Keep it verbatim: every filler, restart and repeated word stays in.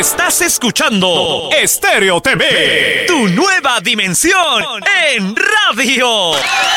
Estás escuchando Estéreo T V, tu nueva dimensión en radio.